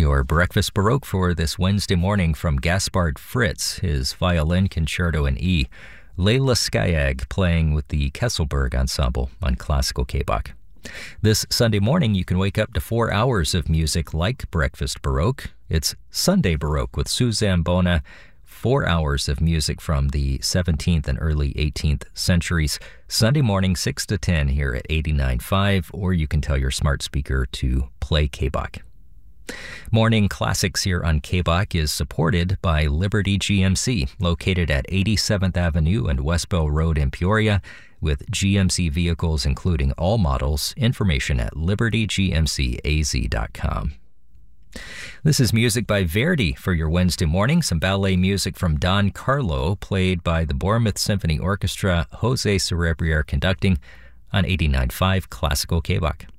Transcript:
Your Breakfast Baroque for this Wednesday morning from Gaspard Fritz, his violin concerto in E. Leila Skayag playing with the Kesselberg Ensemble on Classical K-Bach. This Sunday morning, you can wake up to 4 hours of music like Breakfast Baroque. It's Sunday Baroque with Sue Zambona. 4 hours of music from the 17th and early 18th centuries. Sunday morning, 6 to 10 here at 89.5, or you can tell your smart speaker to play K-Bach. Morning Classics here on K-Bach is supported by Liberty GMC, located at 87th Avenue and West Bell Road in Peoria, with GMC vehicles including all models. Information at libertygmcaz.com. This is music by Verdi for your Wednesday morning. Some ballet music from Don Carlo, played by the Bournemouth Symphony Orchestra, Jose Cerebriere conducting on 89.5 Classical K-Bach.